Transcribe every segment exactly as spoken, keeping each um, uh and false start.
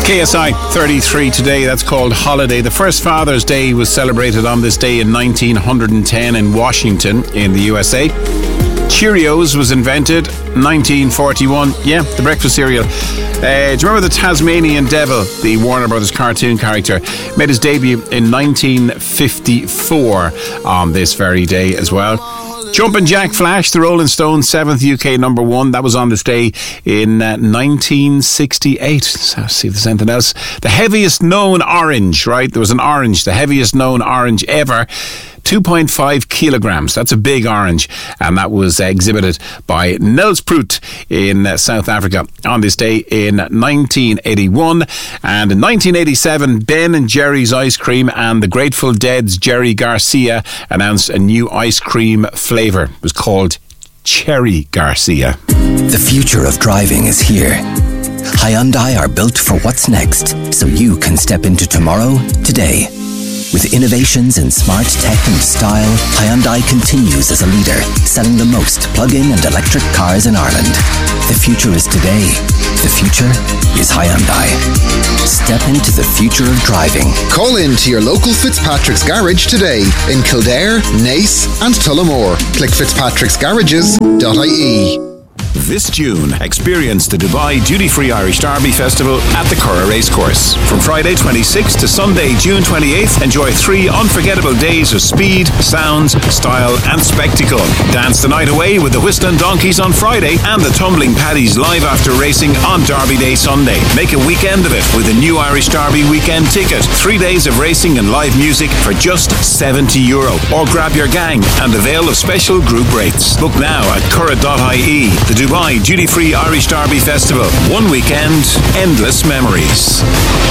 K S I thirty-three today, that's called Holiday. The first Father's Day was celebrated on this day in nineteen ten in Washington in the U S A. Cheerios was invented nineteen forty-one. Yeah, the breakfast cereal. Uh, do you remember the Tasmanian Devil, the Warner Brothers cartoon character? Made his debut in nineteen fifty-four on this very day as well. Jumpin' Jack Flash, the Rolling Stones' seventh U K number one. That was on this day in uh, nineteen sixty-eight. So, let's see if there's anything else. The heaviest known orange, right? There was an orange, the heaviest known orange ever. two point five kilograms. That's a big orange. And that was uh, exhibited by Nels Prout in uh, South Africa on this day in nineteen eighty-one. And in nineteen eighty-seven, Ben and Jerry's Ice Cream and the Grateful Dead's Jerry Garcia announced a new ice cream flavour. It was called Cherry Garcia. The future of driving is here. Hyundai are built for what's next, so you can step into tomorrow today. With innovations in smart tech and style, Hyundai continues as a leader, selling the most plug-in and electric cars in Ireland. The future is today. The future is Hyundai. Step into the future of driving. Call in to your local Fitzpatrick's Garage today in Kildare, Naas and Tullamore. Click fitzpatricks garages dot I E. This June, experience the Dubai Duty Free Irish Derby Festival at the Curragh Racecourse. From Friday twenty-sixth to Sunday June twenty-eighth, enjoy three unforgettable days of speed, sounds, style and spectacle. Dance the night away with the Whistling Donkeys on Friday and the Tumbling Paddies live after racing on Derby Day Sunday. Make a weekend of it with a new Irish Derby weekend ticket. Three days of racing and live music for just seventy euro. Or grab your gang and avail of special group rates. Book now at curragh dot I E. The Dubai Duty Free Irish Derby Festival. One weekend, endless memories.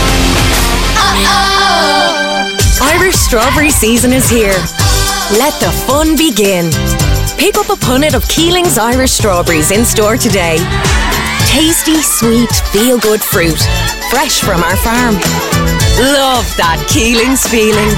Uh-oh. Irish strawberry season is here. Let the fun begin. Pick up a punnet of Keeling's Irish strawberries in store today. Tasty, sweet, feel-good fruit. Fresh from our farm. Love that Keeling's feeling.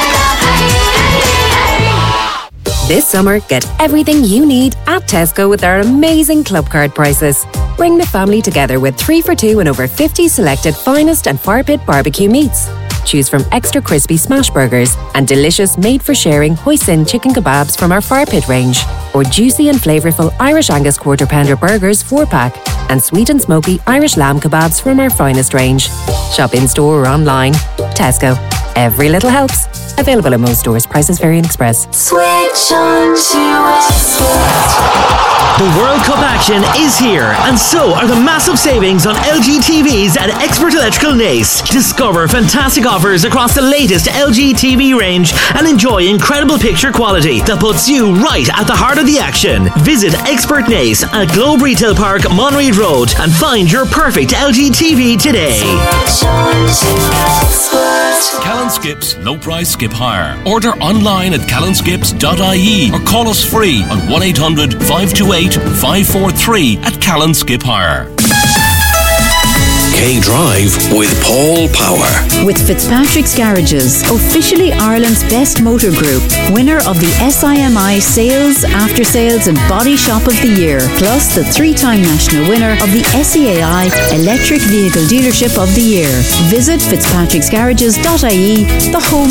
This summer, get everything you need at Tesco with our amazing club card prices. Bring the family together with three for two and over fifty selected finest and fire pit barbecue meats. Choose from extra crispy smash burgers and delicious made-for-sharing hoisin chicken kebabs from our fire pit range, or juicy and flavourful Irish Angus quarter pounder burgers four pack, and sweet and smoky Irish lamb kebabs from our finest range. Shop in-store or online. Tesco. Every little helps. Available in most stores. Prices vary in Express. Switch on to Expert. The World Cup action is here, and so are the massive savings on L G T Vs at Expert Electrical Naas. Discover fantastic offers across the latest L G T V range and enjoy incredible picture quality that puts you right at the heart of the action. Visit Expert Naas at Globe Retail Park, Monreid Road, and find your perfect L G T V today. Callan Skips No Price Skip Hire. Order online at callan skips dot I E or call us free on one eight hundred five two eight five four three at Callan Skip Hire. K-Drive with Paul Power. With Fitzpatrick's Garages, officially Ireland's best motor group, winner of the S I M I Sales, After Sales and Body Shop of the Year, plus the three-time national winner of the S E A I Electric Vehicle Dealership of the Year. Visit fitzpatricks garages dot I E, the home